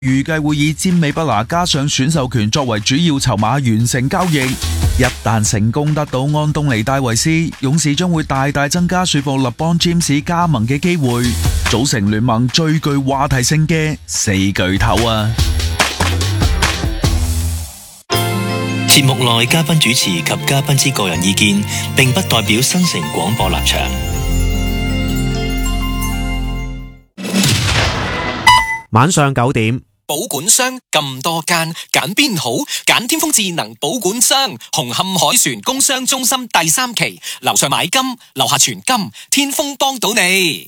預計會以占美不拿加上選秀權作為主要籌碼完成交易。一旦成功得到安東尼戴維斯，勇士將會大大增加說服勒邦詹姆斯加盟嘅機會，組成聯盟最具話題性嘅四巨頭啊！ 節目內嘉賓主持及嘉賓之個人意見，並不代表新城廣播立場。 晚上9點， 保管箱咁多間，揀邊好？揀天風智能保管箱，紅磡海船工商中心第3期，樓上買金，樓下存金，天風幫到你。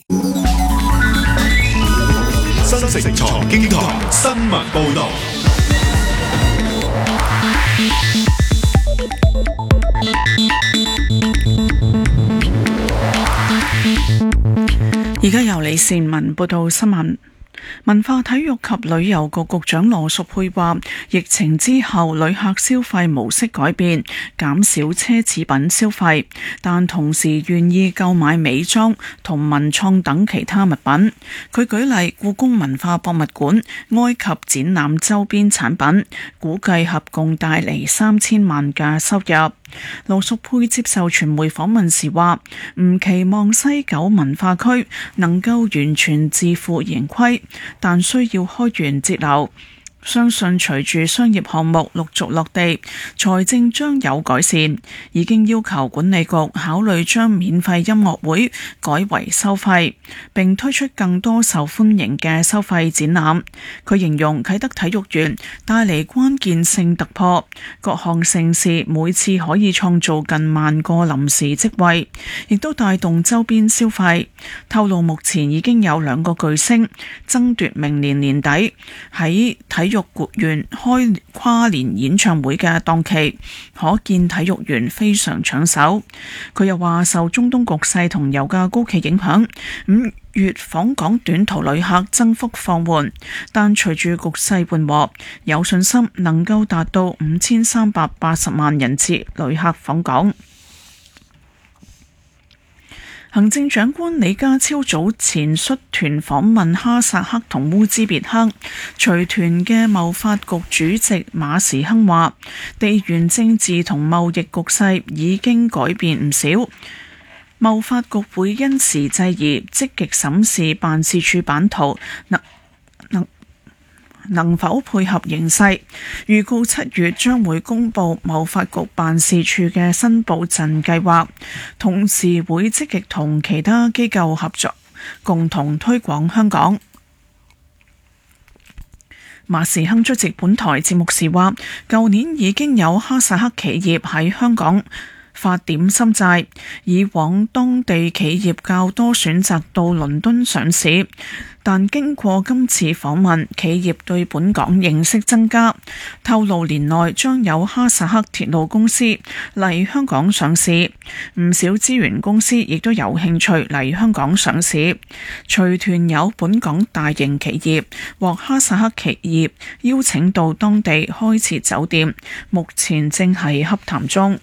新城財經台新聞報道。 而家由李善文報道新聞。文化體育及旅遊局局長羅淑佩話，疫情之後旅客消費模式改變，減少奢侈品消費，但同時願意購買美妝同文創等其他物品。佢舉例，故宮文化博物館埃及展覽周邊產品，估計合共帶嚟3000萬嘅收入。羅淑佩接受傳媒訪問時話，唔期望西九文化區能夠完全自負盈虧，但需要開源節流。相信隨住商業項目陸續落地，財政將有改善。已經要求管理局考慮將免費音樂會改為收費，並推出更多受歡迎嘅收費展覽。佢形容啟德體育園帶嚟關鍵性突破，各項盛事每次可以創造近10000個臨時職位，亦都帶動周邊消費。透露目前已經有2個巨星爭奪明年年底喺體育園開跨年演唱會嘅檔期，可見體育園非常搶手。佢又話，受中東局勢同油價高企影響，5月訪港短途旅客增幅放緩，但隨住局勢緩和，有信心能夠達到5380萬人次旅客訪港。行政長官李家超早前率團訪問哈薩克同烏茲別克，隨團嘅貿發局主席馬時亨話，地緣政治同貿易局勢已經改變唔少，貿發局會因時制宜，積極審視辦事處版圖能否配合形勢，預告7月將會公布貿發局辦事處嘅新布陣計劃，同時會積極同其他機構合作，共同推廣香港。馬時亨出席本台節目時話，舊年已經有哈薩克企業喺香港發點心債，以往當地企業較多選擇到倫敦上市，但經過今次訪問，企業對本港認識增加。透露年內將有哈薩克鐵路公司嚟香港上市，唔少資源公司亦都有興趣嚟香港上市。隨團有本港大型企業獲哈薩克企業邀請到當地開設酒店，目前正係洽談中。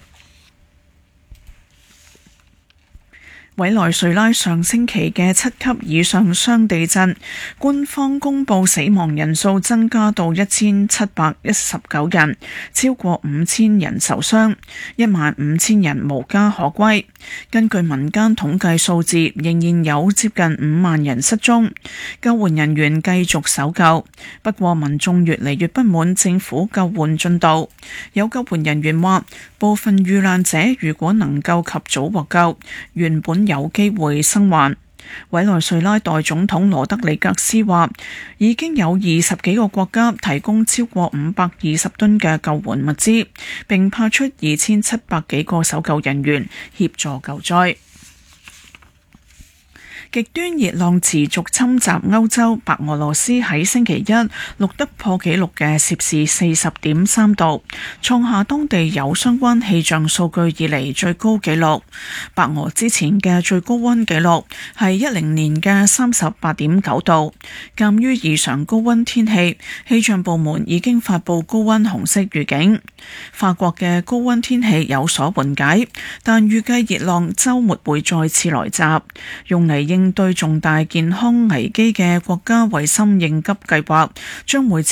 委內瑞拉上星期嘅7級以上雙地震，官方公布死亡人數增加到1719人，超過5000人受傷，15000人無家可歸。根據民間統計數字，仍然有接近5萬人失蹤，救援人員繼續搜救。不過民眾越嚟越不滿政府救援進度，有救援人員話，部分遇難者如果能夠及早獲救，原本有機會生還。委內瑞拉代總統羅德里格斯話，已經有20幾個國家提供超過520噸嘅救援物資，並派出2700幾個搜救人員協助救災。極端熱浪持續侵襲歐洲，白俄羅斯喺星期一錄得破紀錄嘅攝氏40.3度，創下當地有相關氣象數據以嚟最高紀錄。白俄之前嘅最高溫紀錄係10年嘅38.9度。鑑於異常高溫天氣，氣象部門已經發布高溫紅色預警。法國嘅高溫天氣有所緩解，但預計熱浪週末會再次來襲，用嚟應應對重大健康危機嘅國家衛生應急計劃將會